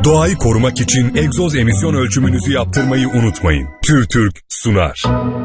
Doğayı korumak için egzoz emisyon ölçümünüzü yaptırmayı unutmayın. TÜRTÜRK sunar.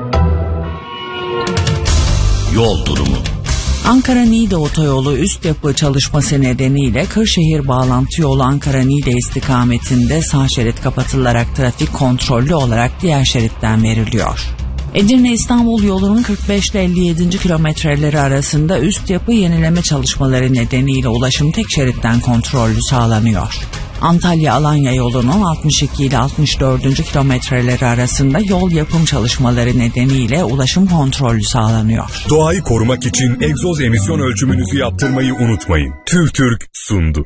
Yol durumu. Ankara-Niğde otoyolu üst yapı çalışması nedeniyle Kırşehir bağlantı yolu Ankara-Niğde istikametinde sağ şerit kapatılarak trafik kontrollü olarak diğer şeritten veriliyor. Edirne-İstanbul yolunun 45 ile 57. kilometreleri arasında üst yapı yenileme çalışmaları nedeniyle ulaşım tek şeritten kontrollü sağlanıyor. Antalya-Alanya yolunun 62 ile 64. kilometreleri arasında yol yapım çalışmaları nedeniyle ulaşım kontrollü sağlanıyor. Doğayı korumak için egzoz emisyon ölçümünüzü yaptırmayı unutmayın. TÜRTÜRK sundu.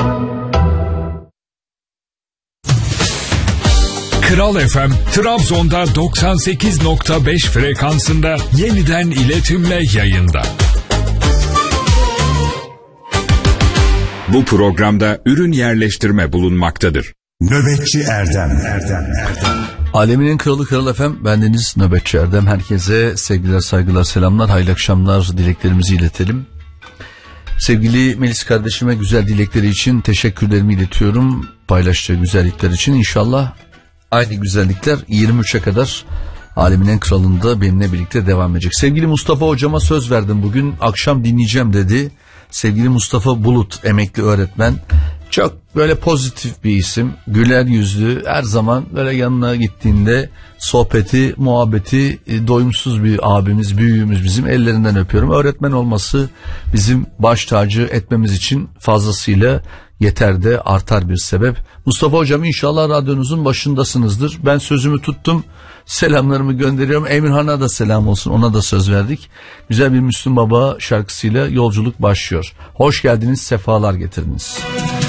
Kral FM, Trabzon'da 98.5 frekansında yeniden iletimle yayında. Bu programda ürün yerleştirme bulunmaktadır. Nöbetçi Erdem. Aleminin kralı Kral FM, bendeniz Nöbetçi Erdem. Herkese sevgiler, saygılar, selamlar, hayırlı akşamlar dileklerimizi iletelim. Sevgili Melis kardeşime güzel dilekleri için teşekkürlerimi iletiyorum. Paylaştığı güzellikler için inşallah aynı güzellikler 23'e kadar Aleminin Kralı'nda benimle birlikte devam edecek. Sevgili Mustafa hocama söz verdim, bugün akşam dinleyeceğim dedi. Sevgili Mustafa Bulut, emekli öğretmen. Çok böyle pozitif bir isim, güler yüzlü, her zaman böyle yanına gittiğinde sohbeti, muhabbeti doyumsuz bir abimiz, büyüğümüz, bizim ellerinden öpüyorum. Öğretmen olması bizim baş tacı etmemiz için fazlasıyla yeter de artar bir sebep. Mustafa hocam, inşallah radyonuzun başındasınızdır. Ben sözümü tuttum. Selamlarımı gönderiyorum. Emirhan'a da selam olsun. Ona da söz verdik. Güzel bir Müslüm Baba şarkısıyla yolculuk başlıyor. Hoş geldiniz, sefalar getirdiniz.